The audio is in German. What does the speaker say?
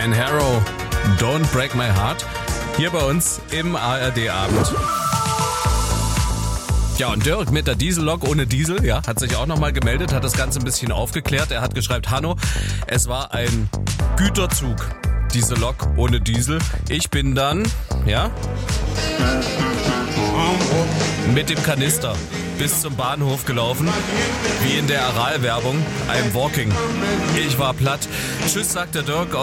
Dan Harrow, Don't Break My Heart, hier bei uns im ARD-Abend. Ja, und Dirk mit der Diesellok ohne Diesel, ja, hat sich auch nochmal gemeldet, hat das Ganze ein bisschen aufgeklärt. Er hat geschrieben, Hanno, es war ein Güterzug, diese Lok ohne Diesel. Ich bin dann, ja, mit dem Kanister bis zum Bahnhof gelaufen, wie in der Aral-Werbung, I'm walking. Ich war platt. Tschüss, sagt der Dirk